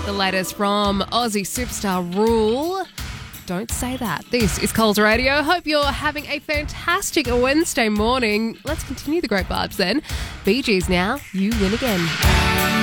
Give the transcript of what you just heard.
The latest from Aussie superstar Rule. Don't say that. This is Coles Radio. Hope you're having a fantastic Wednesday morning. Let's continue the great vibes then. Bee Gees now, You Win Again.